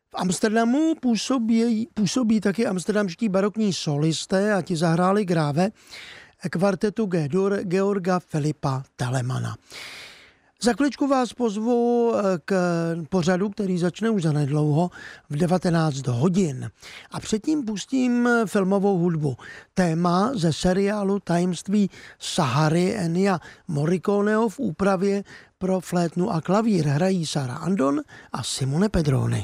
V Amsterdamu působí taky amsterdamští barokní solisté a ti zahráli Grave kvartetu G-dur Georga Filipa Telemana. Za chviličku vás pozvu k pořadu, který začne už zanedlouho v 19 hodin. A předtím pustím filmovou hudbu. Téma ze seriálu Tajemství Sahary Ennia Morriconeho v úpravě pro flétnu a klavír hrají Sara Andon a Simone Pedroni.